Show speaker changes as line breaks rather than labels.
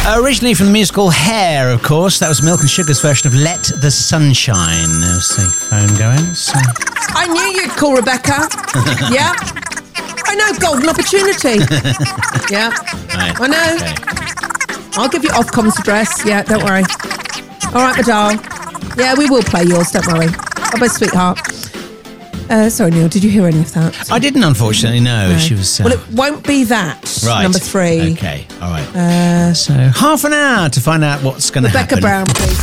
Originally from the musical Hair, of course. That was Milk and Sugar's version of Let the Sunshine. There's the phone going. So.
I knew you'd call Rebecca. Yeah. I know, golden opportunity. Yeah.
Right.
I know.
Okay.
I'll give you Ofcom's address. Yeah, don't worry. All right, my doll. Yeah, we will play yours, don't worry. Bye-bye, sweetheart. Sorry, Neil, did you hear any of that?
I didn't, unfortunately, no. She was...
Well, it won't be that,
right.
number 3.
Okay, all right. So half an hour to find out what's going to happen.
Rebecca Brown, please.